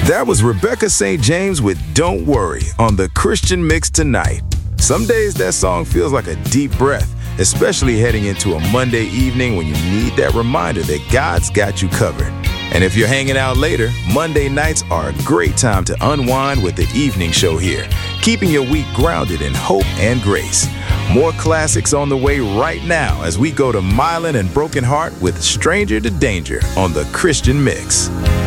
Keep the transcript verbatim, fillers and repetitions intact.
That was Rebecca Saint James with Don't Worry on the Christian Mix tonight. Some days that song feels like a deep breath, especially heading into a Monday evening when you need that reminder that God's got you covered. And if you're hanging out later, Monday nights are a great time to unwind with the evening show here, keeping your week grounded in hope and grace. More classics on the way right now as we go to Mylan and Broken Heart with Stranger to Danger on the Christian Mix.